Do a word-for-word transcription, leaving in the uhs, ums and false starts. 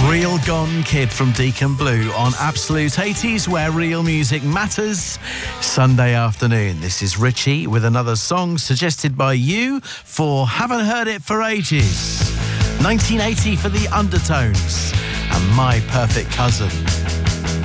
Real Gone Kid from Deacon Blue on Absolute eighties, where real music matters. Sunday afternoon. This is Richie with another song suggested by you for Haven't Heard It for Ages. nineteen eighty for the Undertones and My Perfect Cousin.